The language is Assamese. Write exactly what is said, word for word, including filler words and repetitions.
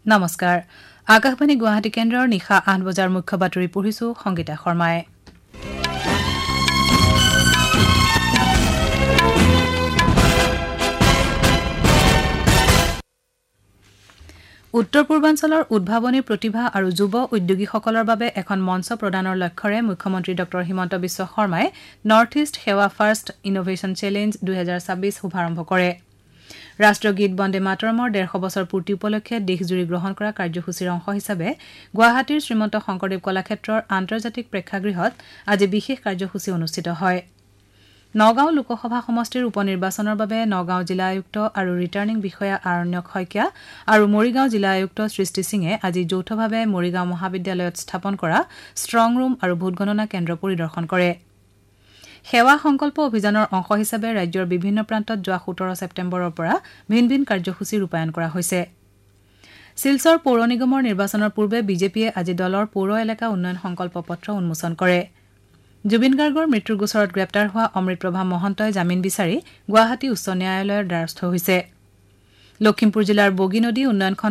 নমস্কাৰ আকাশবাণী গুৱাহাটী কেন্দ্ৰৰ নিশা আঠ বজাৰ মুখ্য বাতৰি পঢ়িছো সংগীতা শৰ্মাই উত্তৰ পূৰ্বাঞ্চলৰ উদ্ভাৱনী প্ৰতিভা আৰু যুৱ উদ্যোগীসকলৰ বাবে এখন মঞ্চ প্ৰদানৰ লক্ষ্যৰে মুখ্যমন্ত্ৰী ডক্টৰ হিমন্ত বিশ্ব শৰ্মাই নৰ্থ ইষ্ট সেৱা ফাৰ্ষ্ট ইনোভেশ্যন চেলেঞ্জ দুই হাজাৰ ছাব্বিছ শুভাৰম্ভ কৰে ৰাষ্ট্ৰীয় গীত বন্দে মাতৰমৰ ডেৰশ বছৰ পূৰ্তি উপলক্ষে দেশজুৰি গ্ৰহণ কৰা কাৰ্যসূচীৰ অংশ হিচাপে গুৱাহাটীৰ শ্ৰীমন্ত শংকৰদেৱ কলাক্ষেত্ৰৰ আন্তৰ্জাতিক প্ৰেক্ষাগৃহত আজি বিশেষ কাৰ্যসূচী অনুষ্ঠিত হয় নগাঁও লোকসভা সমষ্টিৰ উপনিৰ্বাচনৰ বাবে নগাঁও জিলা আয়ুক্ত আৰু ৰিটাৰ্ণিং বিষয়া আৰণ্যক শইকীয়া আৰু মৰিগাঁও জিলা আয়ুক্ত সৃষ্টি সিঙে আজি যৌথভাৱে মৰিগাঁও মহাবিদ্যালয়ত স্থাপন কৰা ষ্ট্ৰং ৰুম আৰু ভোটগণনা কেন্দ্ৰ পৰিদৰ্শন কৰে সেৱা সংকল্প অভিযানৰ অংশ হিচাপে ৰাজ্যৰ বিভিন্ন প্ৰান্তত যোৱা সোতৰ ছেপ্টেম্বৰৰ পৰা ভিন ভিন কাৰ্যসূচী ৰূপায়ণ কৰা হৈছে শিলচৰ পৌৰ নিগমৰ নিৰ্বাচনৰ পূৰ্বে বিজেপিয়ে আজি দলৰ পৌৰ এলেকা উন্নয়ন সংকল্প পত্ৰ উন্মোচন কৰে জুবিন গাৰ্গৰ মৃত্যুৰ গোচৰত গ্ৰেপ্তাৰ হোৱা অমৃতপ্ৰভা মহন্তই জামিন বিচাৰি গুৱাহাটী উচ্চ ন্যায়ালয়ৰ দ্বাৰস্থ হৈছে লখিমপুৰ জিলাৰ বগী নদী উন্নয়ন